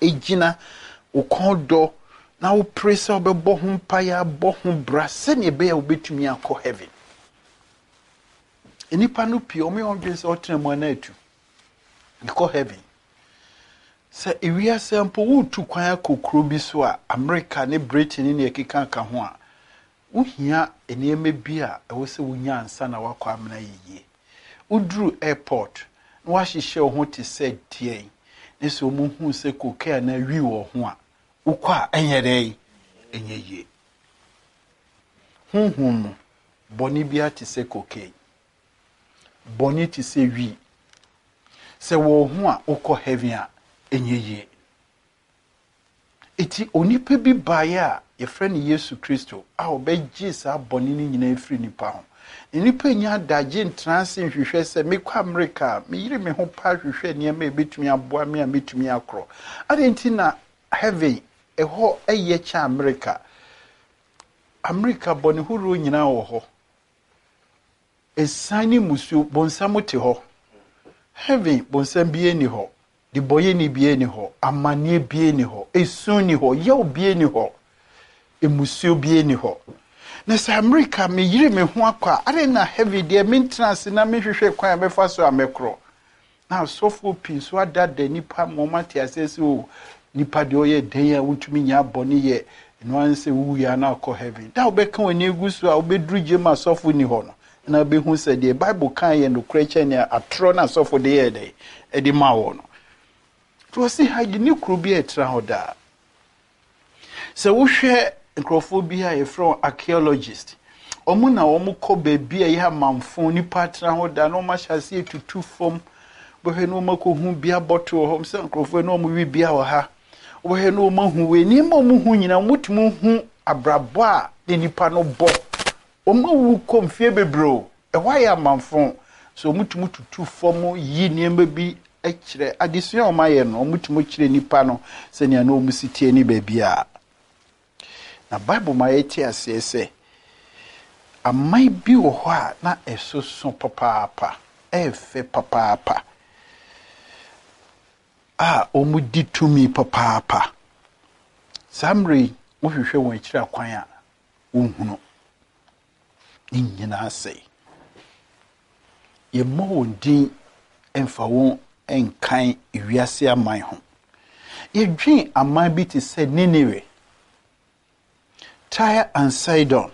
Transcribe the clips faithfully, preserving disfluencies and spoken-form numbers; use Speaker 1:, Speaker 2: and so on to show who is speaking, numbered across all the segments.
Speaker 1: ejina ukondo na wo presa obebo ho mpaya bo ho bra se ne be ya obetumi akọ heaven enipa no pie omo odwe se otremu na atu ikọ heaven se ewia sampo wutu kwan akokro bi so a America ne Britain ne ekeka ka ho a uhia eneme bi a ewo se wunya ansa na wakọ amena yiye udru airport na wahihye ho te se die ne so mu hu se kokea na wi wo ho a ukwa enyere enyeye hunhun boni bia te se kokea boni te se wi se wo ho a ukọ heaven a enyeye eti onipa bi bae a ye friend Yesu Kristo a obegye sa boni ni nyina efiri nipa ho nipa nya daje ntranse hwehwe se mekwa America me yire me ho pa hwehwe ne ma ebetumi aboa me a metumi akro adenti na heaven eho eye cha America America boni huru nyina wo ho esani musu bonsam te ho heaven bonsam bie ni ho di boye ni bie ni ho amane bie ni ho esun ni ho ye bie ni ho emusu bie ni ho na sa America me yire me ho akwa are na heavy de maintenance na me hwehwe kwan be fa so amekro na so for peace so adada nipa moment asese o nipa de oye den ya wutumi nya boni ye no anse wu ya na akọ heaven da obeka wani egusu a obedru jema so for ni ho no na be hu se de Bible kan ye no kreche ne atro na so for de ye de e di ma wo no to si ha ni kru bi etra ho da se wo hwe Nkrofobia e from archaeologist omu na omu ko bebia ya mamfo ni patra ho da no ma hyase tutu fom bohe no mako hu bia bottle ho mse nkrofo no omu wi bia ho ha bohe no mahu we ni ma mu hu nyina mutumu hu abrabo a de nipa no bo omu wu komfie bebro e hwa ya mamfo so mutumu tutu fom yi niema bi ekire adesua o ma ye no mutumu kire nipa no se ne na omu sitie ni bebia na Bible ma yeti asese amai bi wo ho a na esoso papaapa efe papaapa a omudi tumi papaapa samri wo hwehwe won akira kwan a wonhunu nyina asai ye mo wondin emfa won enkan iwiase aman ho ye dwen aman bi te se Nineveh, Tyre and Sidon,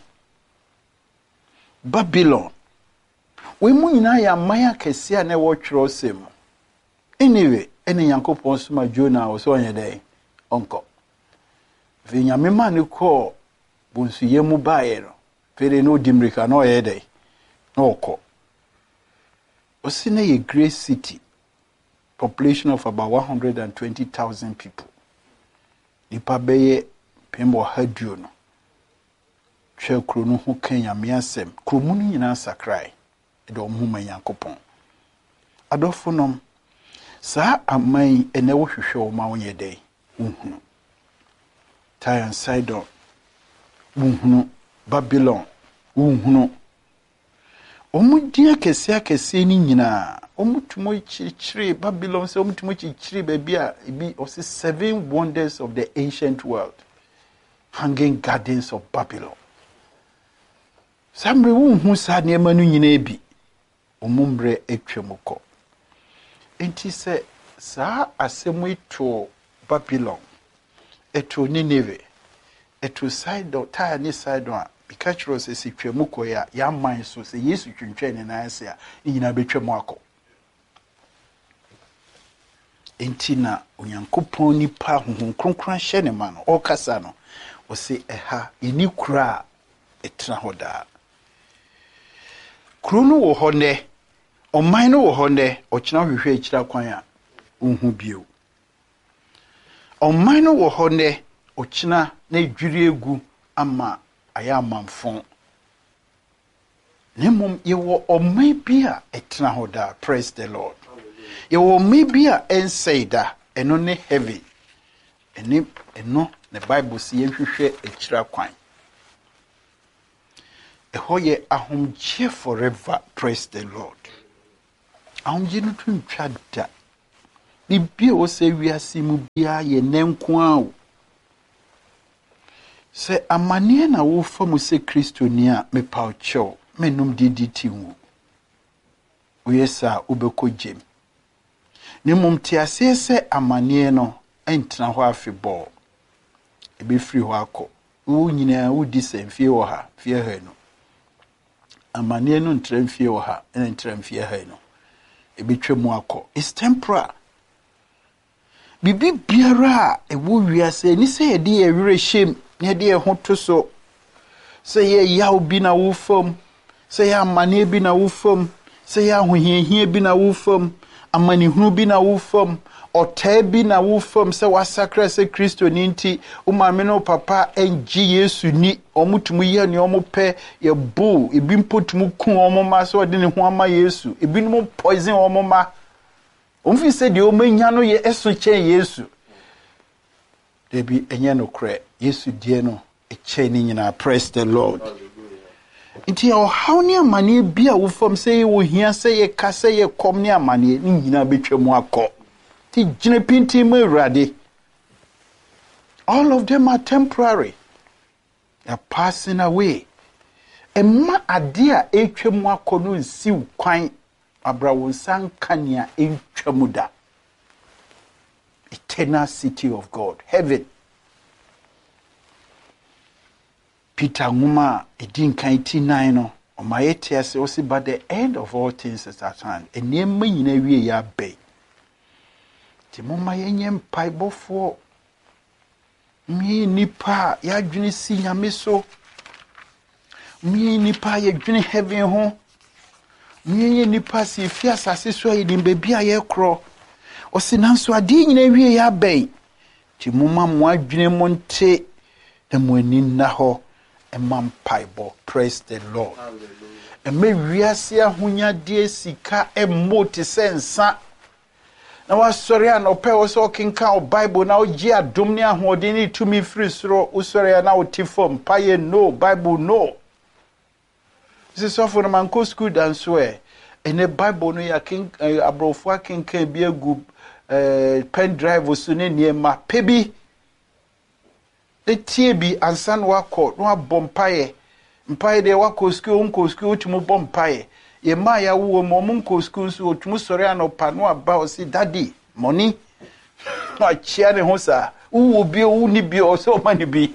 Speaker 1: Babylon. We mu nyina ya maya kese a na wo twero sem. Anyway, ene Yankopon soma Jonah wo so onye dai. Onko. Ve nyame ma ne ko bonsu ye mu bae no. Fere no dimrika no ye dai. No ko. Osine ye great city. Population of about one hundred twenty thousand people. Nipa beye pembo haduo no. Hwe kro no ho Kenya miasem kro mu nyina sakrai e do mu man Yankopon adofo nom sa amai ene wo hwehwe o ma wonye dai unhunu Tyre and Sidon unhunu Babylon unhunu omudia kese akese ni nyina omutumo chichire Babylon se omutumo chichire ba bia bi o seven wonders of the ancient world, hanging gardens of Babylon. Samre wonhu sa ne manu nyina bi omumbre etwemukọ enti se sa asemu eto Babylon eto Nineveh eto Sidon Tyre ne Sidon a bikachiro se sitwemukọ ya ya man so se Yesu twentwe ne na ase a nyina betwemu akọ enti na Onyankopon nipa honhom kronkron hye ne ma no okasa no o se eha eni kura etra hoda Krunu wo honde oman no wo honde ochina hwehwe akira kwan a unhu bio oman no wo honde ochina na edwiri egu ama aya amamfon nemom ye wo oman bi a etna hoda. Praise the Lord. Ye wo oman bi a ensaida eno ne heavy eni eno the Bible si ye hwehwe akira kwan ehoye ahomje forever. Praise the Lord. Ahomje no tun twada Bibi o se wiase mu bia ye nenko a o. Se amane na wo fa mu se Kristo ni a me pa o chew menum didi tinwu. O yesa ubeko jem. Ni mum ti ase se amane no entena ho afebɔ. Ebe free ho akɔ. Wo nyina wo di semfie wo ha, fie ha no. Amane no ntra mfie wo ha, ena ntra mfie ha no. Ebe twemu akɔ. It's temporal. Bibi biara e wo wiase ni se ye di e wire shem, ne di e ho to so. Se ye yaw bi na wo fam, se ye amane bi na wo fam, se ye ahohiahia bi na wo fam, amane hunu bi na wo fam. Otai bi na wo fam se wasakra se Kristo ni nti o maame no papa enji Yesu ni omutumu ye ne omope ye bo ebi mpotumu ku omoma so de ne ho ama Yesu ebi no poison omoma omfi se de o manya no ye eso che Yesu debi enye no kre Yesu die no e che ni nyina. Praise the Lord. Nti o haw ni amane bi a wo fam se ye wo hia se ye ka se ye kom ni amane ni nyina betwemu akọ. Ti jine pinti mu rade. All of them are temporary. They are passing away. Emma adia etwemu akono nsi kwan abra wonsan kania etwemu da. Eternal city of God, heaven. Peter nguma edin kan ti nine no omayete ase osi by the end of all things is at hand. Enema nyina wie ya be. Ti mama yenye mpaibofo mi nipa ya dwene si nyame so mi nipa ya dwene heaven ho mi nipa si fi asase so yi dim bebi aye kro o sinanso ade nyina wie ya bai ti mama mo adwene mo nte na mo ani na ho e mampaibo. Praise the Lord. Hallelujah. E me wiase ahonya de sika e moti sensa. Na wasori an ope wo so kinka o Bible na oji adom ne ahode ni tumi free soro usori na otifom paye no Bible no. This is for man ko school dan so e ene Bible no ya kin abrofo kinka bi egu eh pen drive so ne niema pebi etie bi ansan wakọ no abom paye mpaye de wakọ school unko school tumu bom paye. Ye ma ya wo mo munko school so otumu sori anopa no aba o si daddy money wa chia ne ho sa wo bi wo ni bi o so mani bi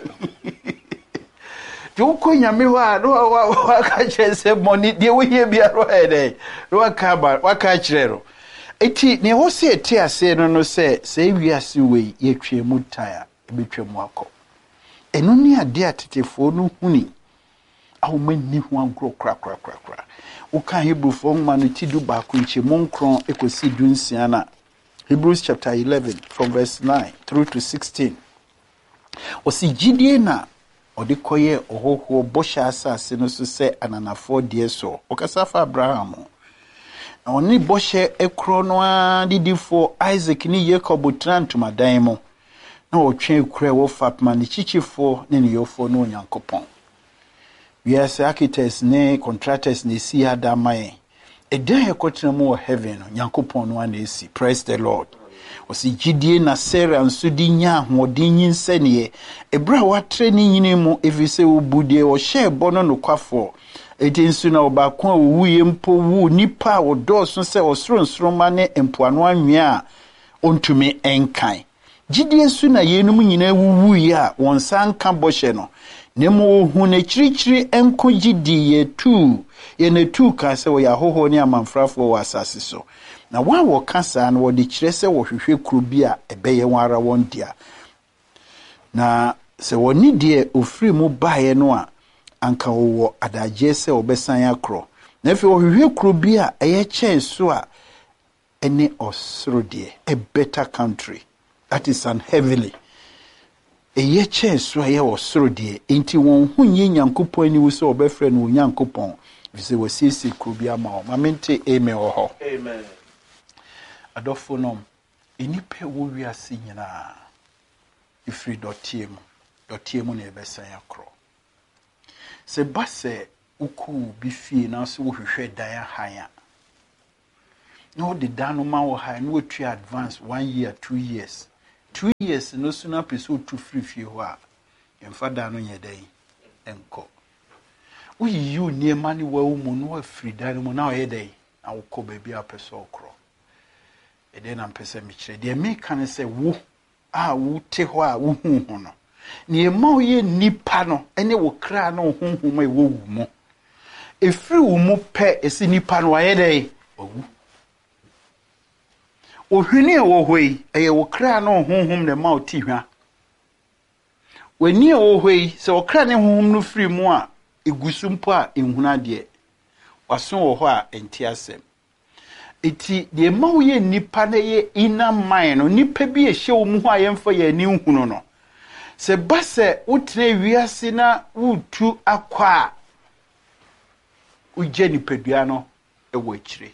Speaker 1: jo ko nyame wa no wa ka chese money de wo hie bi aro he de wa ka ba wa ka chirero eti ne ho se eti ase no no se se wiase we ye twemu taya ebetwemu akọ eno ni ade atetefo no huni awo mani ho agro kra kra kra kra uka Hebrew for manu tidu ba kunche monkron ekosi dunsiana. Hebrews chapter eleven from verse nine through to sixteen. Osi jidie na odi koye ohoho bosha asase no so se ananafo die so. Okasa fa Abraham. Na oni boshe ekro no a didifo Isaac ni Jacob trantuma dan mo. Na otwe ekure wo fatma ni chichifo ne ne yofo no Onyankopɔn. We are architects ne contractors ne si adamaye. E den ekotena mu o heaven no Nyankopɔn no ana esi. Praise the Lord. Osi jidie na Sarah nso di nya ahoɔden nyinse ne ebra watre ne nyine mu efise obudie o hye bono no kwafo. Eti nso na obakon a wuye mpo wu nipa o dɔɔso sɛ osronsroma ne empoano anwea a ontumi enkan. Jidie nso na yenum nyina wuwu ya wonsan ka bɔhye no. Nemo hu ne chirichiri enko gidi ye tu ye ne tu ka se wo ya hoho ne amanfrafo wo asase so na wa wo kasa na wo de kire se wo hwehwe kuro bi a ebeye wara won dia na se wo ni de ofri mu baaye no a anka wo adaje se obesan akro na fi wo hwehwe kuro bi a eye chen so a ene osoro de a better country that is an heavenly eye che so aye osoro de enti won hunye Nyankopɔn ni wo so obefre no Nyankopɔn vise wasisi kubi ama o mamente amen wo ho amen adofo no enipe wo wiase nyina ifri dotie mu dotie mu na ebesan akro se base uku bi fie na so wo hwehwe dan ahanya no the dano ma wo ha no three advance one year two years two years no sooner episode to free fie ho a emfa dano nye dai enko we you near money wo mu no free dano mo na ye dai na wo ko ba bia pese okro e dey na pese mi kire dey me kan say wo a wo te ho a wo hu ho no ne ma wo ye nipa no ene wo kra no hu hu ma wo wu mo efiri wo mu pe esi nipa no ye dai owu ohwini wo hoi eye wo kra no honhom ne ma oti hwa wani wo hoi se wo kra ne honhom no firi mu a egusumpo a enhuna de waso wo ho a enti asem eti de ma wo ye nipa na ye ina man no nipa bi ehye wo mu ho a yemfa ye ni nhunu no se base wotena wiase na wutu akwa uje nipadua no ewo akire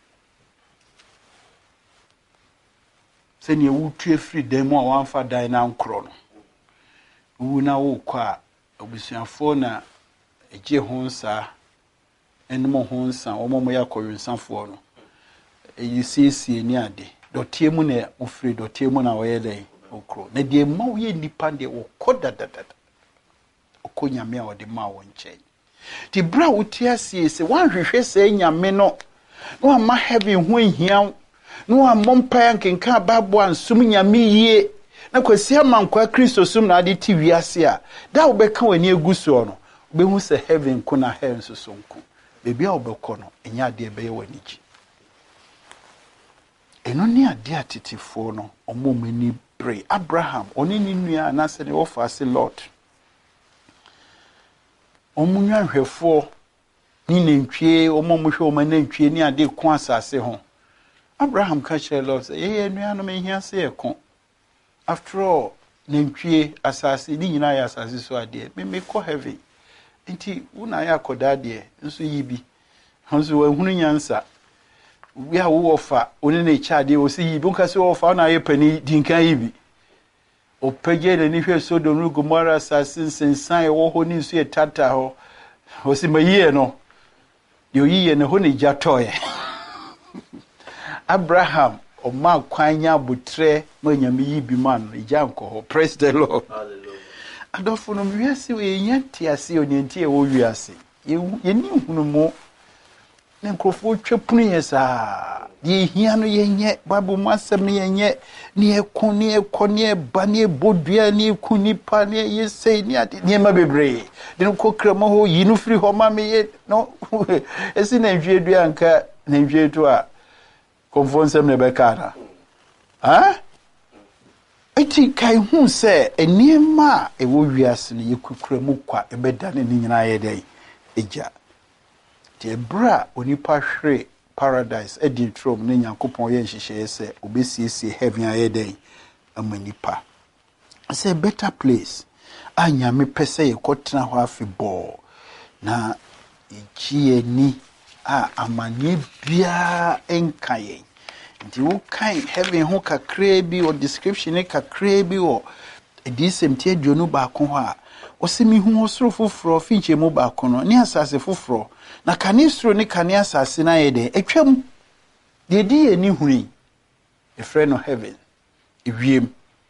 Speaker 1: seni wutu free demo a wanfa dan na nkro no wu na wo kwa obusuafo na eje honsa enmo honsa omomo ya koyensafo no eyi siesie ni ade dotie mu na ofre dotie mu na woye dai okro na de ma wo ye nipa de wo koda dada okonya me a wo de ma wo nche ti bra wuti asie se wan hwehwe se nyame no no ama heaven ho hia no amompa yankenka babo ansum nyame yie na kwasi amankwa Kristo sum na ade ti wiase a da wo beka wani eguso no be hu se heaven ko na hell so sonku bebia wo beko no enya ade be ye wani ji eno ni ade atitifo no omomani pray Abraham oni ni nua na se ne wo fa se Lord omunwa hwefo ni nantwie omomuhwe omanantwie ni ade ko asase ho Abraham catch a Lord say eh nua no me hia se ekon after all nantwie asase ni nyina ya asase so ade me me ko heaven nti una ya koda de nso yibi nso wa hunu nyansa we a wo ofa oni na chade o si yibi nka se ofa na ye pani dinkan yibi o pege de ni hwe Sodom no Gomora asase sensan e wo ho ni nso e tata ho o si mayiye no yo yiye ne ho ni jatoye Abraham o ma kwanya butre ma nyame yibi man ija nko ho praise the Lord hallelujah adofo no wiase we nyanti ase onyanti e wo wiase ye ni hunu mo ne nkrofo twapunu yesa ye hia no ye nye babu masem ne ye nye ne ekon ne ekon ne ba ne bodua ne kunipa ne ye sei ne ade ne ma bebre de ko kramo ho yinu firi ho ma me ye no esi na nhwie dua nka na nhwie to a konfonsem ne bekana ha eti kai hu se eniema e wo wiase ne yekukura mu kwa ebeda ne nyina ye dai eja te bra onipa hwe paradise edi trom ne Nyankopon ye nhihye se obesiesie heaven aye dai amanipa say better place anya me pese ye kotena ho afebo na ichie ni a amanye bia enkaye nti wo kan heaven ho kakra bi o description kakra bi o edisem tie duonu ba ko ho a o se mi hu osoro foforo finche mu ba ko no ni asase foforo na kanisro ni kani asase na ye de etwam de di ye ni huni e frɛ no heaven ewiem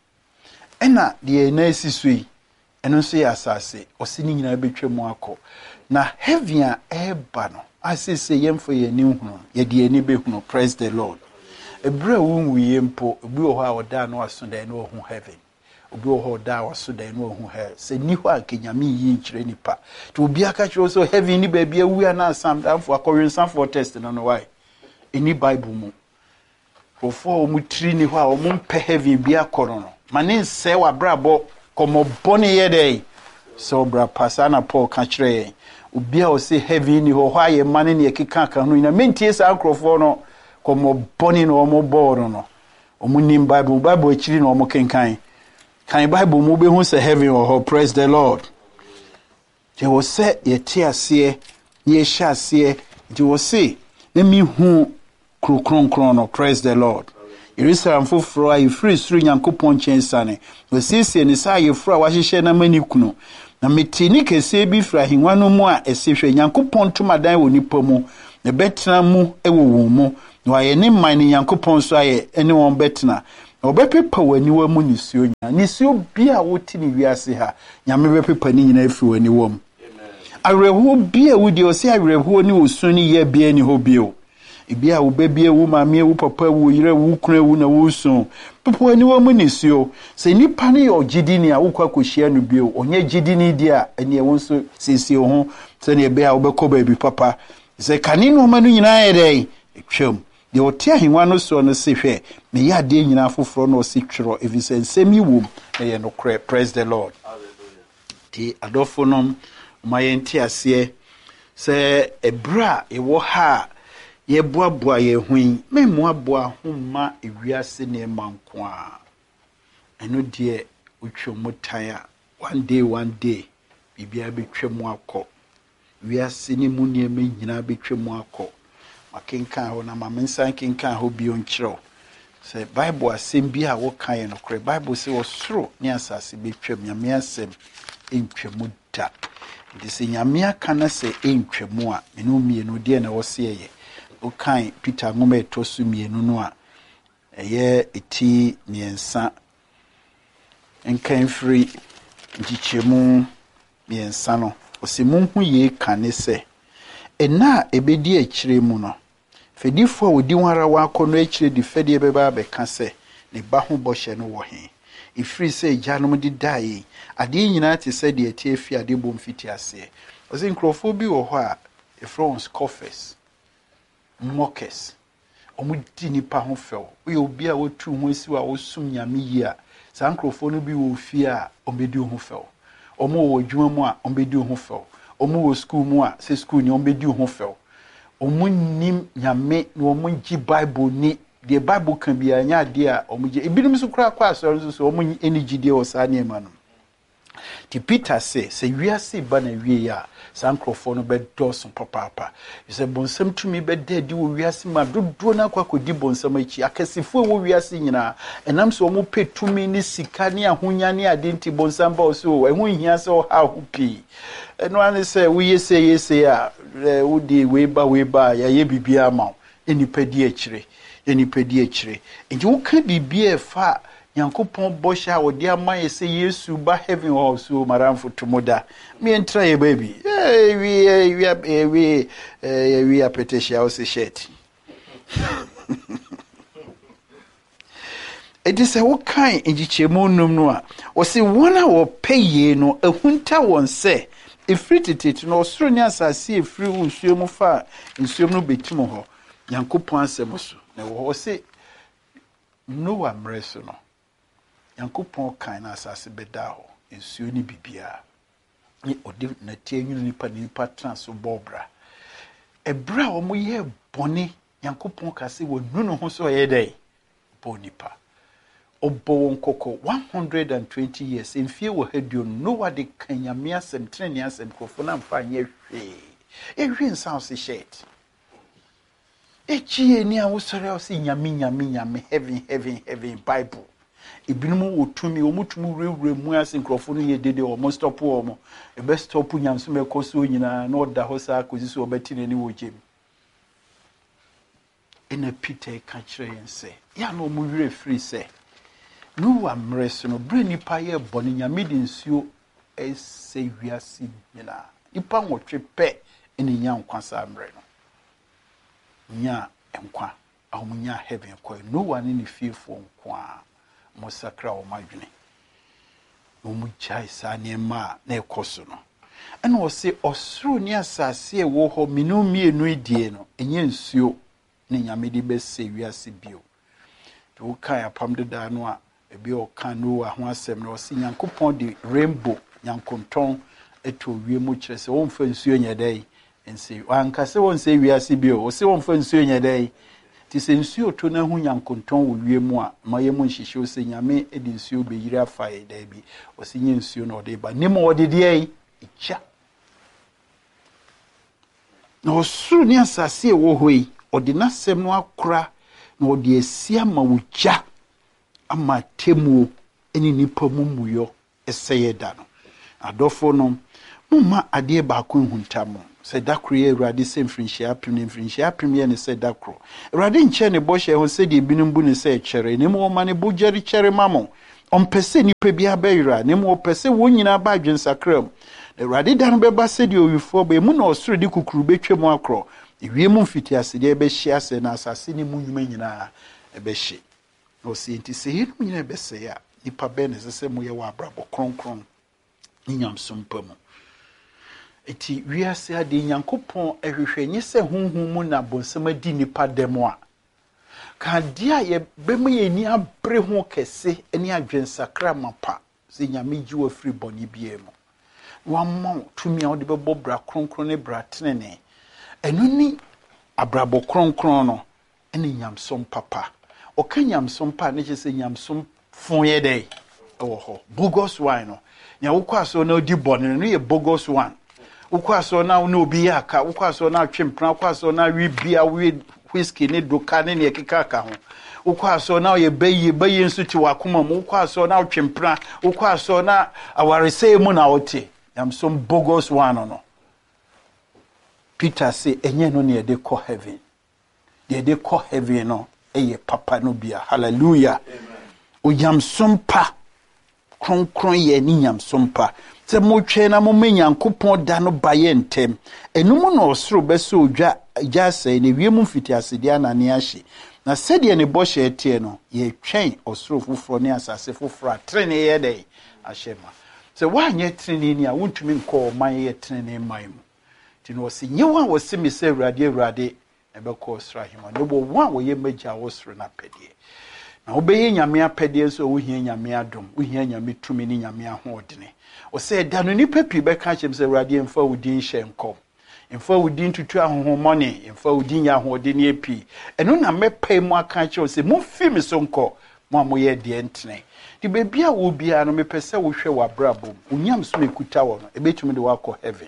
Speaker 1: ena de na esisui eno so ye asase o se ni nyina betwam akɔ na heaven a eba no asese yemfo ye ni hunu ye de ani behunu praise the Lord ebra wunwu yempo obi wo ha oda na waso da na ohun heaven obi wo ha oda waso da na ohun hell se ni ho akenyame yi nkire nipa to obi aka kire so heaven ni ba bia wu na asam danfo akɔwensan for test no no why any bible mu ofo o mu tri ni ho a o mu mpe heaven bia kɔro no mane nse wa brabo komo bone ye dey so bra pasana Paul ka kire obi a o se heaven ni ho ho aye mane ne ekeka ka no ina mentie sa akrofo no komo boni no omo boro no omo nim bible bible akiri no omo kenkan kan bible mu be hu se heaven or ho praise the Lord je wo se ye ti ase ye hya ase je wo se na mi hu krokron kron no praise the Lord Jerusalem foforo ayi free suru Nyankopon chensane wo siesie ni sa ayi furu a wahyehyɛ na mani kunu na metini kese bi fra hinwa no mu a esehwe Nyankopon tomadan wo nipa mu na betena mu ewo wo mu no aye ne man ne Yankopɔn so aye ene won betena obepepa wani wa mu nisuo nya nisuo bia woti ne wiase ha nyame bepepa ni nyina afi wani wom awerɛhoɔ bia wodi ɔse awerɛhoɔ ne osu ne yɛ bia ni hɔ bio ebia wo babia wo maame wo papa wo yire wo kura wo na wo so pepa wani wa mu nisuo se nipa ne yɛ gidi ni a wo kwa kohyia no bio onye gidi ni dia ene wo nso siesie ho se ne bia wo bɛkɔ baabi papa se kane no ma no nyina yɛ dɛ twam de ote ahenwa no so no se hwɛ me ya de nyina foforo no se twero evise nsemi wom na ye no kra praise the Lord. Hallelujah. Ti adofo no ma ye nti ase se ebra ewo ha ye boaboa ye hwin me moaboa homma ewiase ne manko a eno de utwom tan a one day one day bibia betwem akọ wiase ne mu ne me nyina betwem akọ makenkan ho na mamensan kenkan ho bio nkyerɛw sɛ bible asɛm bi a wo kan no kore bible sɛ osoro ne asase betwam nyame asɛm entwamu da de sɛ nyame aka na sɛ entwamu a menu mienu de na wo se yɛ wo kan Peter ngoma etosu mienu no a ɛyɛ eti miensa enkan free nkikyemu miensa no osimunhu ye kan ne sɛ ena ebedi akyire mu no fedifo a odi wara wakɔ no akyire di fedie beba bɛka sɛ ne ba ho bɔhyɛ no wɔ he ifiri sɛ gyanom di dai ade nyina te sɛ de atie fi ade bom fiti ase ɔsɛ nkrofo bi wɔ hɔ a efrons scoffers mockers ɔmo di nipa ho fɛw oye obi a wotu ho asi wa wosum nyame yi a saa nkrofo no bi wɔ fi a ɔmbedi ho fɛw ɔmo wɔ dwuma mu a ɔmbedi ho fɛw ɔmo wɔ school mu a se school ni ɔmbedi ho fɛw ɔmo nim nyame na ɔmo ngi bible ni de bible kan bia nya ade a ɔmo gye ebinom so kura kwa asɔre so so ɔmo energy de wɔ saa nneɛma no ti Peter say se wiase ba na wie ya sankrofo no be dɔso papapa se bonsam tumi be da di wo wiase ma dodo na kwa kodi bonsam achi akasifo wo wiase nyina enam so ɔmo pe tumi ni sika ni ahonya ni ade nti bonsam ba so ɛho hia se ɔ ha ho pi eno ane se wo yese yese a wo di we ba we ba ya ye bibia ma enipa di akyire enipa di akyire nti wo ka bibia fa Yankopɔn bɔhyɛ a wɔde ama yɛ sɛ Yesu ba heaven hɔ so maramfo tomoda me entra ye baby eh we we we eh we apeteshia o se shirt it is a what kind enjichemu num no a o se wona wo peye no ahunta won se efritititi no osoro ne asase efri nsuo mu fa nsuo no betimo hɔ Yankopɔn asɛm so na wo se Noah mreso no Yankopɔn kan na asase beda ho nsuo ni bibia ni odi na tie nwunu nipa nipa trans bobra ebra wo mo ye bone Yankopɔn ka se wo nunu ho so ye dai bo nipa obo won koko one hundred twenty years emfie wo hadio Noah de kan nyame asem trene asem krofo na mfa nye hwe ehwe nsan se shet echi eni a wo sore o se nyame nyame nyame heaven heaven heaven bible ibinum wotumi omutumu rewre mu ase nkrofo no ye dede o mo stop o mo e be stop nyamso me koso nyina na oda ho sa akosi so obeti nani wo gem ena Peter ka kire yense ya no mo wire free se no wa mreso no bre nipa ye bone nyame de nsuo ese wiase nyina nipa nwotwe pe ene nya nkwa sa mre no nya nkwa ahomunya heaven kwa no one ni fearful nkwa mosakra o madwene no mu chai sa ne ma na ekoso no ena o se osoro ni asase e wo ho minu mienu edie no enye nsuo ne nyame de be se wiase bio to kan apam de da no a ebi o kan no a ho asem no o se Yankopɔn de rainbow Yankonton eto wie mu kire se won fa nsuo nya dai ense anka se won se wiase bio o se won fa nsuo nya dai ti se nsuo to na hu Yankonton wo wie mu a ma ye mu nhihye o se nyame edi nsuo be yiri afa e da bi o se nye nsuo na o de ba ne mo o de de ai echa no suru ni asase wo hoi o de na sem no akora na o de asia ma wo gya ama temu eni nipa mumuyo eseye da no adofo no mumma ade ba ko hunta mo sɛ dakro yɛ awurade sɛ mfirinhyia apem ne mfirinhyia apem yɛ ne sɛ dakro awurade nkyɛ ne bɔhyɛ ho sɛdeɛ ebinom bu ne sɛ kyɛre ne mu ɔma ne bo gyɛre kyɛre ma mo ɔmpɛ sɛ nnipa bi abɛyera ne mu ɔpɛ sɛ wɔn nyinaa ba adwensakra mu awurade da no bɛba sɛdeɛ owifoɔ ba emu na ɔsoro de kukuru bɛtwa mu akorɔ ewie mu mfitiasedeɛ bɛhyia sɛ na asase ne mu nnwuma nyinaa ɛbɛhye na ɔsɛ nti sɛ yɛnom nyinaa bɛsɛe a nipa bɛɛ ne sɛ sɛ moyɛ wɔ abrabɔ kronkron ne nyamsom pa mu eti wiase ade nyankopɔn ehwehwɛ nye sɛ honhom mu na bonsam adi nipa dɛm a ka de a ye bɛma yɛ ni abre ho kɛse ne adwensakra mapa sɛ nyame gyi wa firi bɔne bia mu wamma tumi a wode bɛbɔ bra kronkron ne bra tenene ɛno ni abrabɔ kronkron no ne nyamsom papa ɔka nyamsom pa ne kyɛ sɛ nyamsom fon yɛ dɛ ɛwɔ hɔ bogus wine no nya wokɔ aso na odi bɔne no yɛ bogus one wokɔ aso na wo na obi yɛ aka wokɔ aso na atwempra wokɔ aso na wi bia wi whiskey ne doka ne ne keka aka ho wokɔ aso na yɛ bayi bayi nso ti wakoma mu wokɔ aso na atwempra wokɔ aso na awaresɛ mu na wote nyamsom bogus one no Peter say enye no ne de kɔ heaven de de kɔ heaven no eye papa no bia hallelujah o nyamsom pa kronkron ye ni nyamsom pa sɛ motwe na mo menyankopɔn da no baye ntem enum no osoro bɛsɛ odwa gya sɛ ne wiem mfitiase de anane ahye na sɛdeɛ ne bɔhyɛ tie no ye twɛn osoro foforo ne asase foforo atrene ye dɛ ahye ma sɛ wanyɛ trene ni a wontumi nkɔ man ye trene man mu tino wasi nyewa wasi mi sɛ awurade awurade ɛbɛkɔ osoro ahema no bo wa wo ye magya wo soro na pɛdeɛ na wobɛyɛ nyame apɛdeɛ so wo hia nyame adom wo hia nyame tumi ni nyame ahoɔdene o sɛ da no nipa pi bɛka kyem sɛ awurade mfa wo din hyɛ nkɔm mfa wo din tutu ahohomɔne mfa wo din yɛ ahoɔdene api ɛno na mɛpɛ mu aka kyerɛ sɛ momfi me so nkɔ mo a moyɛ deɛ ntene de baabi a wo bia no mepɛ sɛ wohwɛ w'abrabɔ mu onyam so mekuta wɔ no ɛbɛtumi de wakɔ heaven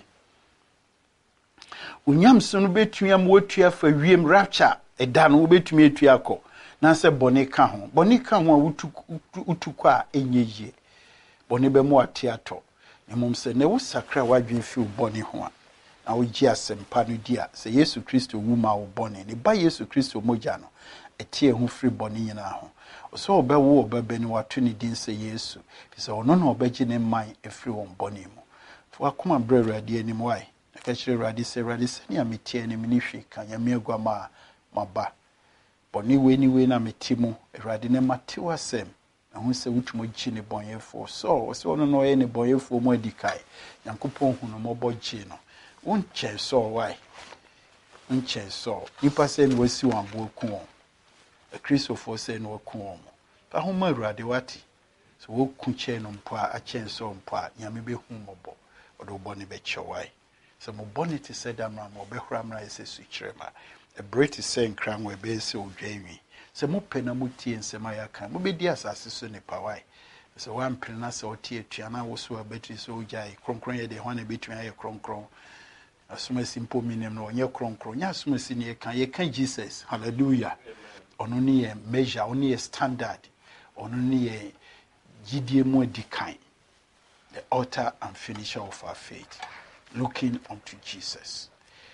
Speaker 1: onyam so no bɛtumi am wotua fa wiem rapture ɛda no wobɛtumi atua akɔ na sɛ bɔne ka ho bɔne ka ho a wotu wotu kɔ a ɛnyɛ yie bɔne bɛ mu ate atɔ ne mom sɛ ne wo sakra wadwen fi wo bɔne ho a na wo gye asɛmpa no di a sɛ Yesu Kristo wu ma wo bɔne ne ba Yesu Kristo mogya no ɛte ho firi bɔne nyinaa ho so ɔbɛwo ɔbɛbɛ ne wato ne din sɛ Yesu sɛ ɔno na ɔbɛgye ne man ɛfiri wɔn bɔne mu fo akoma brɛ Awurade anim wae na ka kyerɛ Awurade sɛ Awurade sɛnea metie ne me ne hwe ka nyame aguama a maba bɔne we ni we na meti mu Awurade ne mate wasɛm na ho sɛ wotumo gye ne bɔnyɛfo so sɛ ɔno no ɔyɛ ne bɔnyɛfo mu adikae Nyankopɔn hu no mɔbɔ gye no wonkyɛ so wae wonkyɛ so nipa sɛ ne wasi wɔn abo ku wɔn Kristofo sɛ ne waku wɔn fa ho ma Awurade wate so woku kyɛ no mpo a akyɛn so mpo a nyame bɛhu mɔbɔ ɔde bɔ ne bɛkyɛ wae sɛ mo bɔne te sɛ da mra ma ɔbɛhora mra yɛ sɛ sukyerɛ ma ɛbrɛ te sɛ nkra ngo ɛbɛyɛ sɛ odwa nwi sɛ mopɛ na motie nsɛm a yɛaka mobɛdi asase so nipa wae sɛ woampene na sɛ wotie atua na wo so abɛtiri sɛ wogyae kronkron yɛ deɛ hɔ na bɛtumi ayɛ kronkron asomasi mpo minim no ɔnyɛ kronkron nyɛ asomasi ne yɛka yɛka Jesus hallelujah ɔno ne yɛ measure ɔno ne yɛ standard ɔno ne yɛ gyidie mu adikan the author and finisher of our faith looking unto Jesus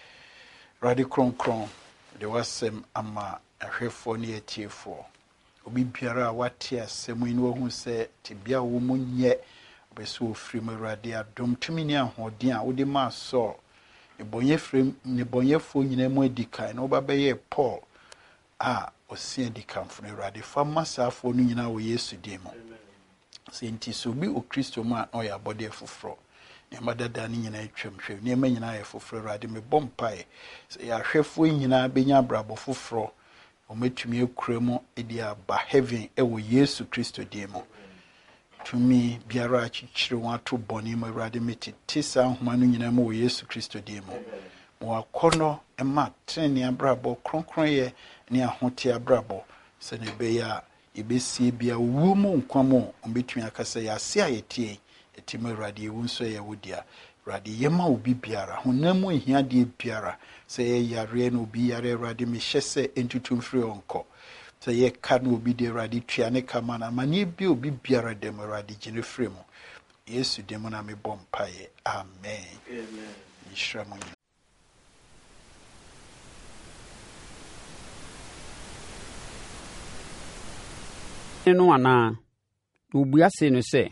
Speaker 1: Radi kronkron de wasɛm ama ahwɛfoɔ ne atiefoɔ obi biara a wate asɛm yi no wahu sɛ tebea wo mu nyɛ ɔbɛsɛ ofiri mu Awurade adom tumi ne ahoɔden a wode ma Saul ne bɔnyɛ frem ne bɔnyɛfoɔ nyinaa mu adikan na wobɛbɛyɛ Paul a ɔsia dikamfo no Awurade fa masaafoɔ no nyinaa wɔ Yesu din mu sɛ nti so bi o Kristo mu a ɔyɛ abɔde foforɔ nneɛma dada ne nyinaa atwam hwɛ nneɛma nyinaa yɛ foforɔ Awurade mebɔ mpae sɛ yɛahwɛfoɔ nyinaa bɛnya abrabɔ foforɔ ɔmɛtumi akura mu de aba heaven ɛwɔ Yesu Kristo din mu tumi biara akyekyere wɔn ato bɔne mu Awurade metete saa nhoma no nyinaa mu wɔ Yesu Kristo din mu mo akɔnɔ ɛma trene abrabɔ kronkron yɛ ne ahote abrabɔ sɛ ne bɛyɛ a yɛbɛsie bia wu mu nkwa mu ɔmbɛtumi aka sɛ yɛase a yɛtie ɛtim Awurade ewu nso yɛ wo dia Awurade yɛma obi biara honam mu ahiadeɛ biara sɛ yɛ yare na obi yare Awurade mehyɛ sɛ entutum firi ɔnkɔ sɛ yɛ ka na obi de Awurade tua ne kama na mane bi obi biara dem Awurade gyine firi mu Yesu dem na mebɔ mpaeɛ amen amen nhyira mu
Speaker 2: no anaa? Na wɔbua se no sɛ,